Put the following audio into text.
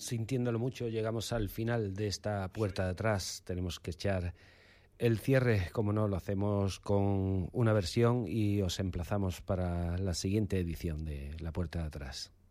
sintiéndolo mucho, llegamos al final de esta puerta de atrás. Tenemos que echar el cierre, como no, lo hacemos con una versión y os emplazamos para la siguiente edición de La Puerta de Atrás.